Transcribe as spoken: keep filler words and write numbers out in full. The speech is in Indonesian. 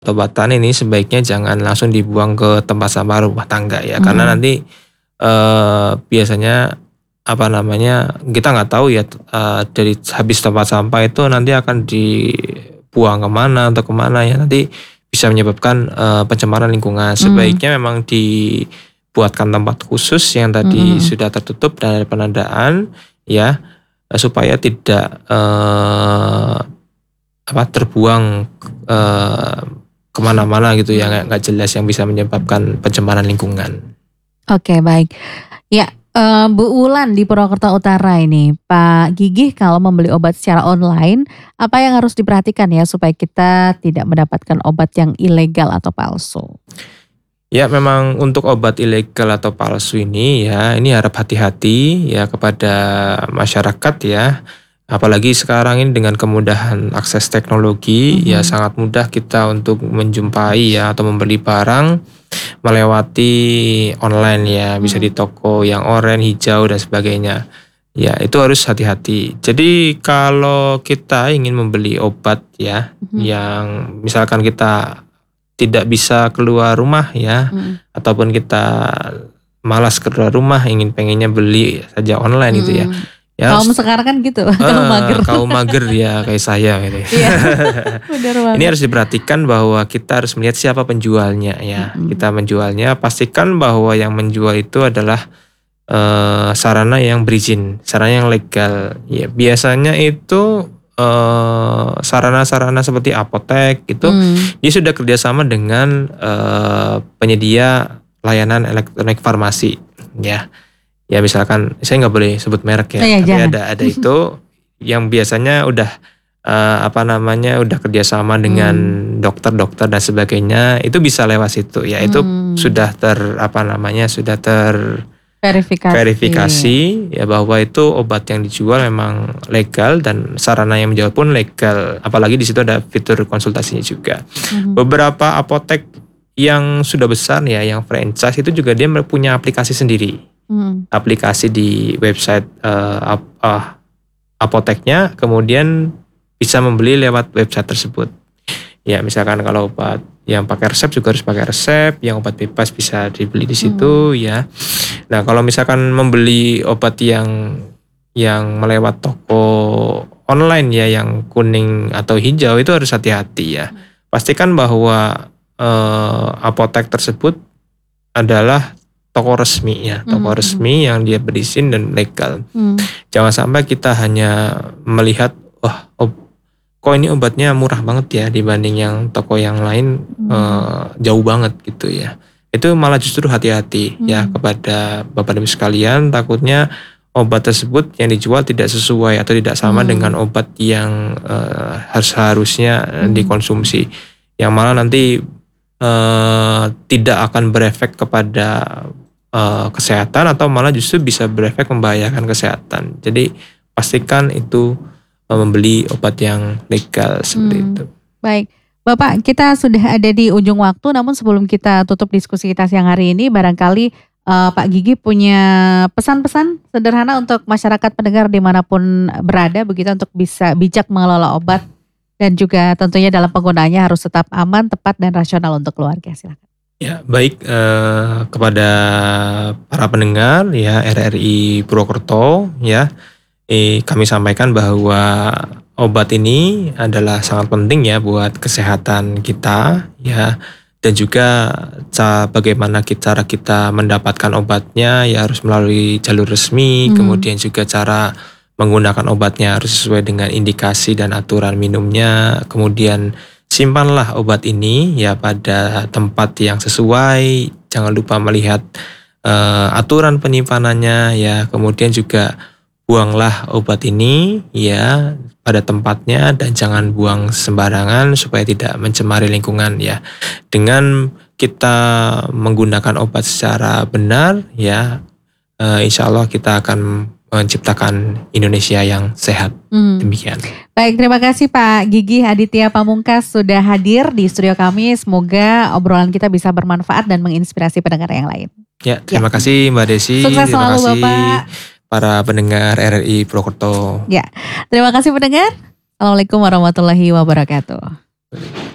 Obat-obatan ini sebaiknya jangan langsung dibuang ke tempat sampah rumah tangga ya, Mhm. karena nanti, eee, biasanya, apa namanya, kita nggak tahu ya, eee, dari habis tempat sampah itu nanti akan dibuang ke mana atau ke mana ya, nanti bisa menyebabkan, eee, pencemaran lingkungan. Mmm. Sebaiknya memang dibuatkan tempat khusus yang Mhm tadi mhm. sudah tertutup dan ada penandaan ya, eee, supaya tidak, eee, apa, terbuang, eee, ke mana-mana gitu ya, nggak nggak jelas yang bisa menyebabkan pencemaran lingkungan. Oke baik. Ya, eee, Bu Wulan di Purwokerto Utara ini, Pak Gigih kalau membeli obat secara online, apa yang harus diperhatikan ya supaya kita tidak mendapatkan obat yang ilegal atau palsu? Ya memang untuk obat ilegal atau palsu ini ya, ini harap hati-hati ya kepada masyarakat ya. Apalagi sekarang ini dengan kemudahan akses teknologi, ya Mhm. sangat mudah kita untuk menjumpai ya atau membeli barang melewati online ya, bisa di Mhm. toko yang oranye, hijau dan sebagainya. Ya itu harus hati-hati. Jadi kalau kita ingin membeli obat ya, Mhm. yang misalkan kita tidak bisa keluar rumah ya, Mhm. ataupun kita malas keluar rumah, ingin pengennya beli saja online gitu ya. Mhm. Ya Kaum s sekarang kan gitu, kaum heeh, mager. kaum mager ya kayak saya gitu ya. Iya, bener Ini banget. harus diperhatikan bahwa kita harus melihat siapa penjualnya ya. Mhm. Kita menjualnya pastikan bahwa yang menjual itu adalah, eee, sarana yang berizin, sarana yang legal. Ya biasanya itu, eee, sarana-sarana seperti apotek itu, Mmm. dia sudah kerjasama dengan, eee, penyedia layanan elektronik farmasi ya. Ya misalkan, saya nggak boleh sebut merek Oh ya, ya tapi jangan. ada ada itu yang biasanya udah, eee, apa namanya, udah kerjasama dengan Mmm. dokter-dokter dan sebagainya, itu bisa lewat situ ya. Itu Mmm. sudah ter apa namanya, sudah Verifikasi. terverifikasi ya bahwa itu obat yang dijual memang legal dan sarana yang menjual pun legal. Apalagi di situ ada fitur konsultasinya juga. Mhm. Beberapa apotek yang sudah besar ya, yang franchise itu juga dia me punya aplikasi sendiri. Mhm. Aplikasi di website, eee, ap ah, apoteknya, kemudian bisa membeli lewat website tersebut. Ya misalkan kalau obat yang pakai resep juga harus pakai resep, yang obat bebas bisa dibeli di Mhm. situ ya. Nah kalau misalkan membeli obat yang yang melewat toko online ya, yang kuning atau hijau itu harus hati-hati ya. Mhm. Pastikan bahwa, eee, apotek tersebut adalah toko resmi ya, toko Mhm mhm. resmi yang dia berizin dan legal. Mmm. Jangan sampai kita hanya melihat, wah ob kok ini obatnya murah banget ya dibanding yang toko yang lain, Mmm. eee, jauh banget gitu ya. Itu malah justru hati-hati ya Mmm. kepada Bapak dan Ibu sekalian, takutnya obat tersebut yang dijual tidak sesuai atau tidak sama dengan Mmm. obat yang, eee, seharusnya Mhm. dikonsumsi. Yang malah nanti, eee, tidak akan berefek kepada, eee, kesehatan atau malah justru bisa berefek membahayakan kesehatan. Jadi pastikan itu, eee, membeli obat yang legal seperti Mmm, itu. baik. Bapak kita sudah ada di ujung waktu, namun sebelum kita tutup diskusi kita siang hari ini, barangkali, eee, Pak Gigih punya pesan-pesan sederhana untuk masyarakat pendengar di mana pun berada begitu, untuk bisa bijak mengelola obat dan juga tentunya dalam penggunaannya harus tetap aman, tepat dan rasional untuk keluarga, silakan. Ya baik, eee, kepada para pendengar ya R R I Purwokerto ya, eee, kami sampaikan bahwa obat ini adalah sangat penting ya buat kesehatan kita ya, dan juga ca bagaimana ki cara kita mendapatkan obatnya ya harus melalui jalur resmi, Mmm. kemudian juga cara menggunakan obatnya harus sesuai dengan indikasi dan aturan minumnya. Kemudian simpanlah obat ini ya pada tempat yang sesuai, jangan lupa melihat, eee, aturan penyimpanannya ya, kemudian juga buanglah obat ini ya pada tempatnya dan jangan buang sembarangan supaya tidak mencemari lingkungan ya. Dengan kita menggunakan obat secara benar ya, eee, insyaallah kita akan menciptakan Indonesia yang sehat. Mmm. Demikian. Baik, terima kasih Pak Gigih Aditya Pamungkas sudah hadir di studio kami, semoga obrolan kita bisa bermanfaat dan menginspirasi pendengar yang lain. Ya Ya. terima kasih Mbak Desi, Sukses terima selalu kasih Bapak. para pendengar R R I Purwokerto. Ya, terima kasih pendengar. Assalamualaikum warahmatullahi wabarakatuh.